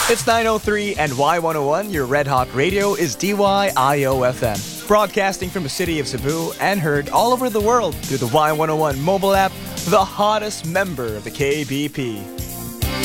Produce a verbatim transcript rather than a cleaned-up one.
It's nine oh three and Y one oh one, your Red Hot Radio, is D Y I O F M. Broadcasting from the city of Cebu and heard all over the world through the Y one oh one mobile app, the hottest member of the K B P.